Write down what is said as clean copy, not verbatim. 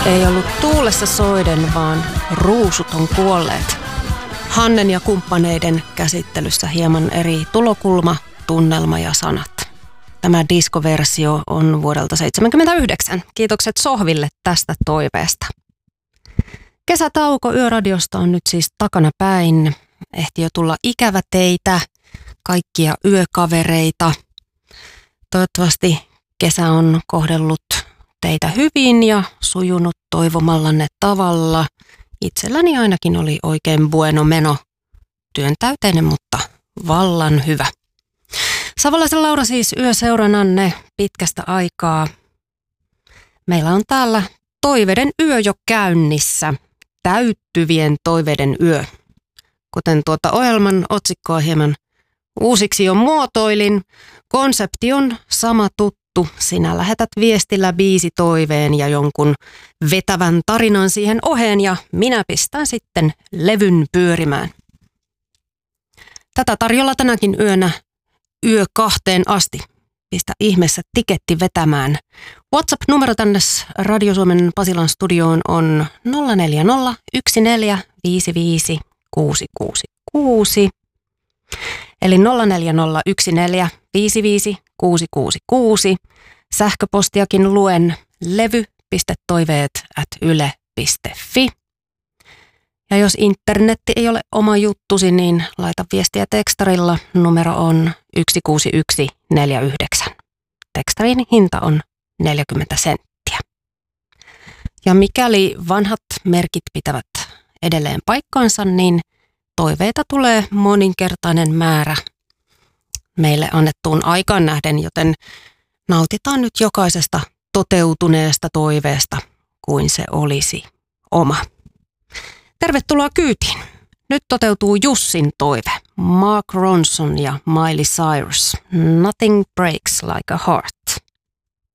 Ei ollut tuulessa soiden, vaan ruusut on kuolleet. Hannen ja kumppaneiden käsittelyssä hieman eri tulokulma, tunnelma ja sanat. Tämä diskoversio on vuodelta 1979. Kiitokset Sohville tästä toiveesta. Kesätauko Yöradiosta on nyt siis takana päin. Ehti jo tulla ikävä teitä, kaikkia yökavereita. Toivottavasti kesä on kohdellut teitä hyvin ja sujunut toivomallanne tavalla. Itselläni ainakin oli oikein bueno meno. Työntäyteinen, mutta vallan hyvä. Savolaisen Laura siis yöseurananne pitkästä aikaa. Meillä on täällä toiveiden yö jo käynnissä. Täyttyvien toiveiden yö. Kuten tuota ohjelman otsikkoa hieman uusiksi jo muotoilin, konsepti on sama tuttu. Sinä lähetät viestillä biisitoiveen ja jonkun vetävän tarinan siihen oheen ja minä pistän sitten levyn pyörimään. Tätä tarjolla tänäkin yönä yö 2 asti. Pistä ihmeessä tiketti vetämään. WhatsApp-numero tänne Radio Suomen Pasilan studioon on 040 1455 666. Eli 04014 55 666. Sähköpostiakin luen levy.toiveet@yle.fi. Ja jos internetti ei ole oma juttusi, niin laita viestiä tekstarilla. Numero on 16149. Tekstarin hinta on 40 senttiä. Ja mikäli vanhat merkit pitävät edelleen paikkaansa, niin toiveita tulee moninkertainen määrä meille annettuun aikaan nähden, joten nautitaan nyt jokaisesta toteutuneesta toiveesta kuin se olisi oma. Tervetuloa kyytiin. Nyt toteutuu Jussin toive. Mark Ronson ja Miley Cyrus. Nothing breaks like a heart.